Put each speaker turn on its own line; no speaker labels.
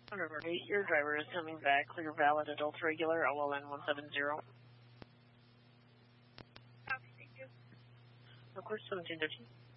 River 8, your driver is coming back. Clear valid adult regular, OLN 170.
Copy, thank you.
Of course, 1713.